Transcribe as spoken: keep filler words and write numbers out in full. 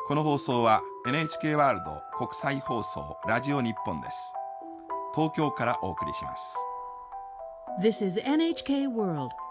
この放送は エヌエイチケー ワールド国際放送ラジオ日本です。東京からお送りします。 This is エヌエイチケー World